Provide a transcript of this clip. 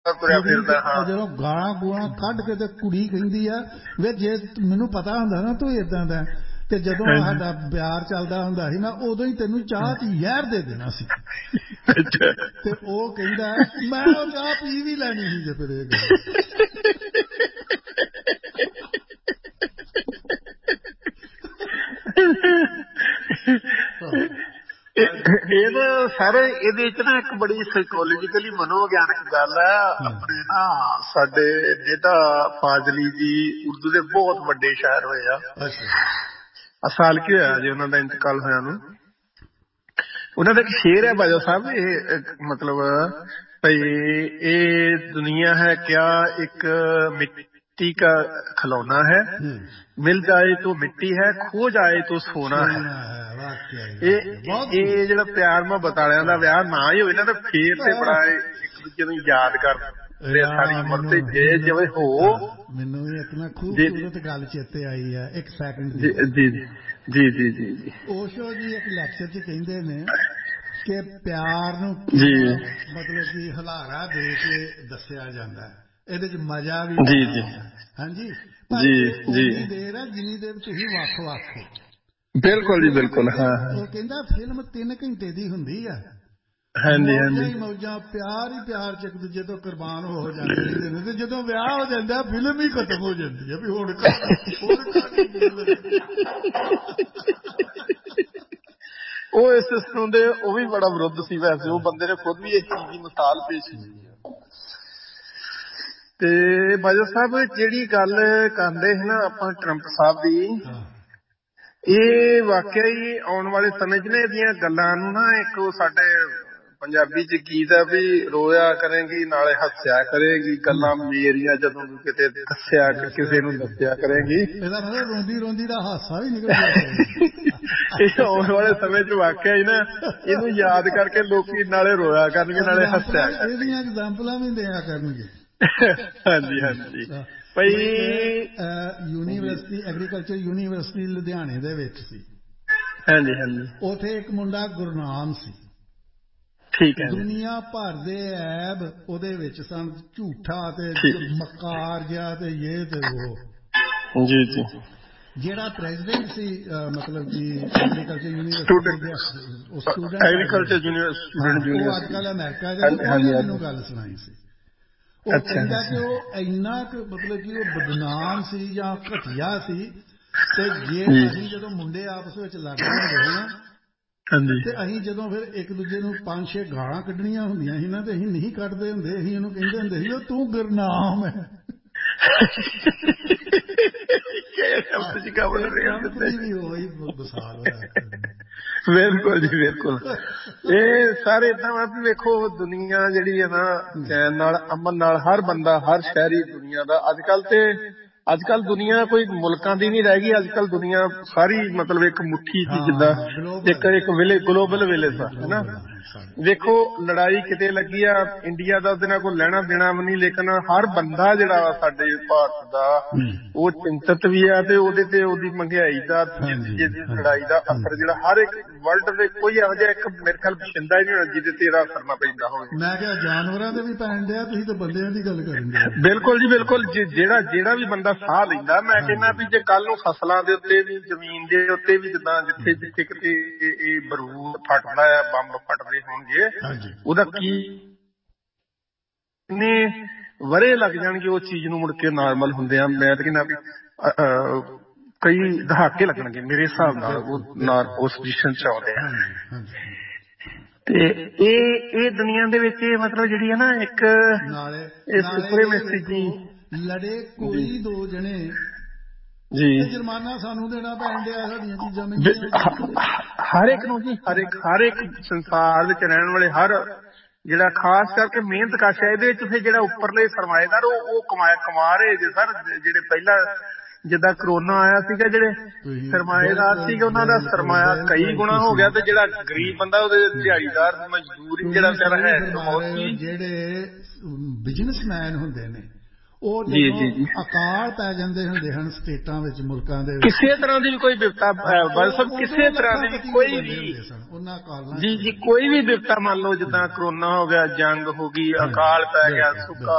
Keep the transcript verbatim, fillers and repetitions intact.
ਤੁਰਿਆ ਫਿਰਦਾ। ਹਾਂ ਜਦੋਂ ਗਾਲਾਂ ਗੂਲਾਂ ਕੱਢ ਕੇ ਤੇ ਕੁੜੀ ਕਹਿੰਦੀ ਆ ਵੇ ਜੇ ਮੈਨੂੰ ਪਤਾ ਹੁੰਦਾ ਨਾ ਤੂੰ ਏਦਾਂ ਦਾ, ਤੇ ਜਦੋਂ ਸਾਡਾ ਪਿਆਰ ਚੱਲਦਾ ਹੁੰਦਾ ਸੀ ਨਾ ਉਦੋਂ ਹੀ ਤੈਨੂੰ ਚਾਹ ਦੀ ਜ਼ਹਿਰ ਦੇ ਦੇਣਾ ਸੀ। ਤੇ ਉਹ ਕਹਿੰਦਾ ਮੈਂ ਉਹ ਚਾਹ ਪੀ ਵੀ ਲੈਣੀ ਸੀ ਜੇ ਫਿਰ ਇਹ ਗੱਲ। ਇਹ ਨਾ ਸਾਰੇ ਇਹਦੇ ਚ ਨਾ ਇੱਕ ਬੜੀ ਸਾਈਕੋਲੋਜੀਕਲੀ ਮਨੋਵਿਗਿਆਨਕ ਗੱਲ ਹੈ। ਆਪਣੇ ਨਾ ਸਾਡੇ ਨੇਤਾ ਫਾਜ਼ਲੀ ਜੀ ਉਰਦੂ ਦੇ ਬਹੁਤ ਵੱਡੇ ਸ਼ਾਇਰ ਹੋਏ ਆ। ਸਾਲ ਕੀ ਹੋਇਆ ਜੀ ਉਹਨਾਂ ਦਾ ਇੰਤਕਾਲ ਹੋਇਆ ਨੂੰ। ਉਹਨਾਂ ਦਾ ਇੱਕ ਸ਼ੇਰ ਹੈ ਬਾਜਵਾ ਸਾਹਿਬ, ਇਹ ਮਤਲਬ ਭਈ ਇਹ ਦੁਨੀਆ ਹੈ ਕਿਆ ਇੱਕ मिट्टी का खिलौना है, मिल जाए तो मिट्टी है, खो जाए तो सोना है। ਇਹ ਜਿਹੜਾ ਪਿਆਰ ਮੁਹੱਬਤ ਵਾਲਿਆਂ ਦਾ ਵਿਆਹ ਨਾ ਹੀ ਹੋਵੇ ਨਾ ਤਾਂ ਫੇਰ ਤੇ ਬੜਾ ਇੱਕ ਦੂਜੇ ਨੂੰ ਯਾਦ ਕਰਦੇ ਸਾਰੀ ਉਮਰ ਤੇ ਜੇ ਜਿਵੇਂ ਹੋ। ਮੈਨੂੰ ਵੀ ਇਤਨਾ ਖੂਬਸੂਰਤ ਗੱਲ ਚੇਤੇ ਆਈ ਹੈ, ਇੱਕ ਸੈਕਿੰਡ ਜੀ ਜੀ ਜੀ ਜੀ ਜੀ ਜੀ ਓਸ਼ੋ ਜੀ ਇੱਕ ਲੈਕਚਰ ਚ ਕਹਿੰਦੇ ਨੇ ਕਿ ਪਿਆਰ ਨੂੰ ਮਤਲਬ ਕਿ ਹੁਲਾਰਾ ਦੇ ਕੇ ਦੱਸਿਆ ਜਾਂਦਾ ਹੈ, ਇਹਦੇ ਚ ਮਜ਼ਾ ਵੀ। ਜੀ ਜੀ ਹਾਂਜੀ ਜੀ ਜੀ ਦੇਰ ਹੈ ਜਿੰਨੀ ਦੇਰ ਤੁਸੀਂ ਵੱਖ ਵੱਖ ਹੋ। ਬਿਲਕੁਲ ਜੀ ਬਿਲਕੁਲ। ਹਾਂ ਉਹ ਕਹਿੰਦਾ ਫਿਲਮ ਤਿੰਨ ਘੰਟੇ ਦੀ ਹੁੰਦੀ ਆ। ਹਾਂਜੀ ਹਾਂਜੀ ਮੌਜਾਂ ਪਿਆਰ ਹੀ ਪਿਆਰ ਚ ਇੱਕ ਦੂਜੇ ਤੋਂ ਕੁਰਬਾਨ ਹੋ ਜਾਂਦੇ ਰਹਿੰਦੇ ਨੇ, ਤੇ ਜਦੋਂ ਵਿਆਹ ਹੋ ਜਾਂਦਾ ਫਿਲਮ ਹੀ ਖਤਮ ਹੋ ਜਾਂਦੀ ਹੈ ਵੀ ਹੁਣ ਉਹ ਇਸ ਸਿਸਟਮ ਦੇ ਉਹ ਵੀ ਬੜਾ ਵਿਰੁੱਧ ਸੀ। ਵੈਸੇ ਉਹ ਬੰਦੇ ਨੇ ਖੁਦ ਵੀ ਇਸ ਚੀਜ਼ ਦੀ ਮਿਸਾਲ ਪੇਸ਼ ਕੀਤੀ ਹੈ। ਤੇ ਬਾਜਵਾ ਸਾਹਿਬ ਜਿਹੜੀ ਗੱਲ ਕਰਦੇ ਸੀ ਨਾ ਆਪਾਂ ਟਰੰਪ ਸਾਹਿਬ ਦੀ, ਇਹ ਵਾਕਿਆ ਹੀ ਆਉਣ ਵਾਲੇ ਸਮੇਂ ਚ ਨਾ ਇਹਦੀਆਂ ਗੱਲਾਂ ਨੂੰ ਨਾ ਇੱਕ ਸਾਡੇ ਪੰਜਾਬੀ ਚ ਗੀਤ ਹੈ ਵੀ ਰੋਇਆ ਕਰੇਗੀ ਨਾਲੇ ਹੱਸਿਆ ਕਰੇਗੀ, ਗੱਲਾਂ ਮੇਰੀਆਂ ਜਦੋਂ ਕਿਤੇ ਦੱਸਿਆ ਕਿਸੇ ਨੂੰ ਦੱਸਿਆ ਕਰੇਗੀ। ਇਹਦਾ ਮਤਲਬ ਰੋਂਦੀ ਰੋਂਦੀ ਦਾ ਹਾਸਾ ਵੀ ਨਿਕਲ ਗਿਆ। ਇਹ ਆਉਣ ਵਾਲੇ ਸਮੇਂ ਚ ਵਾਕਿਆ ਹੀ ਨਾ ਇਹਨੂੰ ਯਾਦ ਕਰਕੇ ਲੋਕੀ ਨਾਲੇ ਰੋਇਆ ਕਰਨਗੇ ਨਾਲੇ ਹੱਸਿਆ ਕਰਨਗੇ। ਇਹਦੀਆਂ ਐਗਜ਼ਾਮਪਲਾਂ ਵੀ ਦਿਆ ਕਰਨਗੇ। ਹਾਂਜੀ ਹਾਂਜੀ ਭਾਈ ਯੂਨੀਵਰਸਿਟੀ ਐਗਰੀਕਲਚਰ ਯੂਨੀਵਰਸਿਟੀ ਲੁਧਿਆਣੇ ਦੇ ਵਿੱਚ ਸੀ। ਹਾਂਜੀ ਹਾਂਜੀ ਉੱਥੇ ਇੱਕ ਮੁੰਡਾ ਗੁਰਨਾਮ ਸੀ। ਠੀਕ ਹੈ। ਦੁਨੀਆ ਭਰ ਦੇ ਐਬ ਉਹਦੇ ਵਿੱਚ ਸਨ, ਝੂਠਾ ਤੇ ਮਕਾਰ ਜਿਹਾ ਤੇ ਇਹ ਤੇ ਉਹ। ਜੀ ਜੀ ਜਿਹੜਾ ਪ੍ਰੈਜ਼ੀਡੈਂਟ ਸੀ ਮਤਲਬ ਕਿ agriculture university student agriculture university ਉਹ ਅੱਜ ਕੱਲ੍ਹ ਅਮਰੀਕਾ ਦੇ, ਉਹਨੇ ਮੈਨੂੰ ਗੱਲ ਸੁਣਾਈ ਸੀ। ਉਹ ਕਹਿੰਦਾ ਕਿ ਉਹ ਇੰਨਾ ਕੁ ਮਤਲਬ ਕਿ ਉਹ ਬਦਨਾਮ ਸੀ ਜਾਂ ਘਟੀਆ ਸੀ ਤੇ ਜੇ ਅਸੀਂ ਜਦੋਂ ਮੁੰਡੇ ਆਪਸ ਵਿੱਚ ਲੜਦੇ ਹੁੰਦੇ ਸੀ ਨਾ ਤੇ ਅਸੀਂ ਜਦੋਂ ਫਿਰ ਇੱਕ ਦੂਜੇ ਨੂੰ ਪੰਜ ਛੇ ਗਾਲਾਂ ਕੱਢਣੀਆਂ ਹੁੰਦੀਆਂ ਸੀ ਨਾ ਤੇ ਅਸੀਂ ਨਹੀਂ ਕੱਢਦੇ ਹੁੰਦੇ, ਅਸੀਂ ਇਹਨੂੰ ਕਹਿੰਦੇ ਹੁੰਦੇ ਸੀ ਉਹ ਤੂੰ ਗੁਰਨਾਮ ਹੈ। ਬਿਲਕੁਲ ਜੀ ਬਿਲਕੁਲ। ਇਹ ਸਾਰੇ ਏਦਾਂ ਵਾ ਵੀ ਵੇਖੋ ਦੁਨੀਆ ਜਿਹੜੀ ਹੈ ਨਾ ਚੈਨ ਨਾਲ ਅਮਨ ਨਾਲ ਹਰ ਬੰਦਾ ਹਰ ਸ਼ਹਿਰੀ ਦੁਨੀਆ ਦਾ ਅੱਜ ਕੱਲ ਤੇ ਅੱਜ ਕੱਲ ਦੁਨੀਆ ਕੋਈ ਮੁਲਕਾਂ ਦੀ ਨਹੀਂ ਰਹਿ ਗਈ। ਅੱਜ ਕੱਲ ਦੁਨੀਆ ਸਾਰੀ ਮਤਲਬ ਇੱਕ ਮੁੱਠੀ ਚ ਜਿੱਦਾਂ ਇੱਕ ਇੱਕ ਵਿਲੇਜ ਗਲੋਬਲ ਵਿਲੇਜ ਆ ਹਨਾ। ਵੇਖੋ ਲੜਾਈ ਕਿਤੇ ਲੱਗੀ ਆ ਇੰਡੀਆ ਦਾ ਉਹਦੇ ਨਾਲ ਕੋਈ ਲੈਣਾ ਦੇਣਾ ਵੀ ਨਹੀਂ, ਲੇਕਿਨ ਹਰ ਬੰਦਾ ਜਿਹੜਾ ਸਾਡੇ ਭਾਰਤ ਦਾ ਉਹ ਚਿੰਤਤ ਵੀ ਆ ਤੇ ਉਹਦੇ ਤੇ ਉਹਦੀ ਮਹਿੰਗਾਈ ਦਾ ਜਿਹਦੀ ਲੜਾਈ ਦਾ ਅਸਰ ਜਿਹੜਾ ਹਰ ਇੱਕ ਵਰਲਡ ਦੇ ਕੋਈ ਇਹੋ ਜਿਹਾ ਇੱਕ ਮੇਰੇ ਖਿਆਲ ਬਸ਼ਿੰਦਾ ਹੀ ਨਹੀਂ ਹੋਣਾ ਜਿਹਦੇ ਤੇ ਇਹਦਾ ਅਸਰ ਨਾ ਪੈਂਦਾ ਹੋਵੇ। ਮੈਂ ਕਿਹਾ ਜਾਨਵਰਾਂ ਤੇ ਵੀ ਪੈਣ ਡਿਆ, ਤੁਸੀਂ ਤਾਂ ਬੰਦਿਆਂ ਦੀ ਗੱਲ ਕਰਨ ਡਿਆ। ਬਿਲਕੁਲ ਜੀ ਬਿਲਕੁਲ। ਜਿਹੜਾ ਜਿਹੜਾ ਵੀ ਬੰਦਾ ਸਾਹ ਲੈਂਦਾ, ਮੈਂ ਕਹਿੰਦਾ ਵੀ ਜੇ ਕੱਲ ਨੂੰ ਫਸਲਾਂ ਦੇ ਉੱਤੇ ਵੀ ਜ਼ਮੀਨ ਦੇ ਉੱਤੇ ਵੀ ਜਿੱਦਾਂ ਜਿੱਥੇ ਜਿੱਥੇ ਕਿਤੇ ਇਹ ਬਰੂਦ ਫਟਦਾ ਆ ਬੰਬ ਫਟਦੇ ਹੋਣਗੇ ਉਹਦਾ ਕੀ ਕਿੰਨੇ ਵਰੇ ਲੱਗ ਜਾਣਗੇ ਉਸ ਚੀਜ਼ ਨੂੰ ਮੁੜ ਕੇ ਨਾਰਮਲ ਹੁੰਦੇ ਆ। ਮੈਂ ਤਾਂ ਕਹਿੰਦਾ ਵੀ ਕਈ ਦਹਾਕੇ ਲੱਗਣਗੇ ਮੇਰੇ ਹਿਸਾਬ ਨਾਲ ਉਹ ਉਸ ਪੋਜੀਸ਼ਨ ਚ ਆਉਂਦੇ ਆ। ਤੇ ਇਹ ਇਹ ਦੁਨੀਆ ਦੇ ਵਿੱਚ ਮਤਲਬ ਜਿਹੜੀ ਹੈ ਨਾ ਇੱਕ ਲੜੇ ਕੋਈ ਦੋ ਜਣੇ ਜੀ ਜੁਰਮਾਨਾ ਸਾਨੂੰ ਦੇਣਾ ਪੈਣ ਡਿਆ ਸਾਡੀਆਂ ਚੀਜ਼ਾਂ ਮਹਿੰਗੀਆਂ। ਹਰ ਇੱਕ ਨੂੰ ਜੀ ਹਰ ਇੱਕ ਹਰ ਇੱਕ ਸੰਸਾਰ ਵਿੱਚ ਰਹਿਣ ਵਾਲੇ ਹਰ ਜਿਹੜਾ ਖਾਸ ਕਰਕੇ ਮਿਹਨਤ ਕਸ਼ ਹੈ ਇਹਦੇ ਵਿੱਚ ਫਿਰ ਜਿਹੜਾ ਉੱਪਰਲੇ ਸਰਮਾਏਦਾਰ ਉਹ ਉਹ ਕਮਾ ਕਮਾ ਰਹੇ ਜੇ ਸਰ। ਜਿਹੜੇ ਪਹਿਲਾਂ ਜਿੱਦਾਂ ਕਰੋਨਾ ਆਇਆ ਸੀਗਾ ਜਿਹੜੇ ਸਰਮਾਏਦਾਰ ਸੀਗੇ ਉਹਨਾਂ ਦਾ ਸਰਮਾਇਆ ਕਈ ਗੁਣਾ ਹੋ ਗਿਆ ਤੇ ਜਿਹੜਾ ਗਰੀਬ ਬੰਦਾ ਉਹਦੇ ਦਿਹਾੜੀਦਾਰ ਮਜ਼ਦੂਰ ਜਿਹੜਾ ਵਿਚਾਰਾ ਹੈ ਜਿਹੜੇ ਬਿਜ਼ਨਸਮੈਨ ਹੁੰਦੇ ਨੇ ਉਹ ਜਦੋਂ ਅਕਾਲ ਪੈ ਜਾਂਦੇ ਹੁੰਦੇ ਹਨ ਸਟੇਟਾਂ ਵਿੱਚ ਮੁਲਕਾਂ ਦੇ ਕਿਸੇ ਤਰ੍ਹਾਂ ਦੀ ਵੀ ਕੋਈ ਬਿਪਤਾ ਕਿਸੇ ਤਰ੍ਹਾਂ ਦੀ ਵੀ ਕੋਈ ਵੀ ਜੀ ਜੀ ਕੋਈ ਵੀ ਬਿਪਤਾ ਮੰਨ ਲਓ ਜਿੱਦਾਂ ਕਰੋਨਾ ਹੋ ਗਿਆ, ਜੰਗ ਹੋ ਗਈ, ਅਕਾਲ ਪੈ ਗਿਆ, ਸੁੱਕਾ